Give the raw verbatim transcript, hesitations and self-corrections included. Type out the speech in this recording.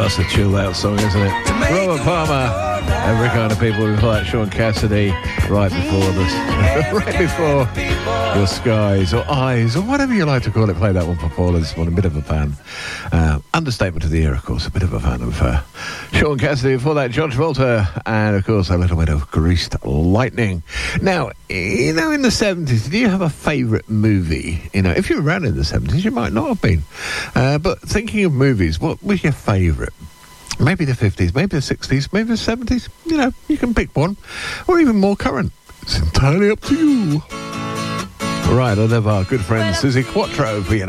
That's a chilled out song, isn't it? Robert Palmer, every kind of people. Before that, Sean Cassidy, right before this, right before Your Skies or Eyes or whatever you like to call it. Play that one for Paula this morning. A bit of a fan. Uh, understatement of the year, of course. A bit of a fan of uh, Sean Cassidy. Before that, John Travolta, and of course a little bit of Greased Lightning. Now, you know, in the seventies, did you have a favourite movie? You know, if you were around in the seventies, you might not have been. Uh, but thinking of movies, what was your favourite? Maybe the fifties, maybe the sixties, maybe the seventies. You know, you can pick one. Or even more current. It's entirely up to you. Right, I love our good friend Suzi Quatro for you now.